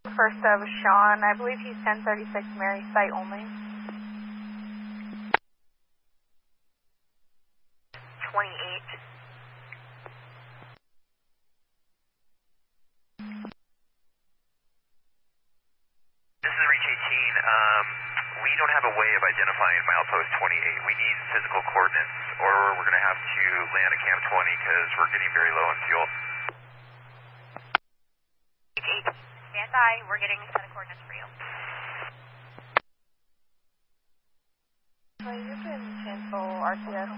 First of Sean, I believe he's 1036 Mary, site only. 28. This is Reach 18. We don't have a way of identifying milepost 28. We need physical coordinates, or we're going to have to land at Camp 20 because we're getting very low on fuel. Reach 18. Stand by. We're getting a set of coordinates for you.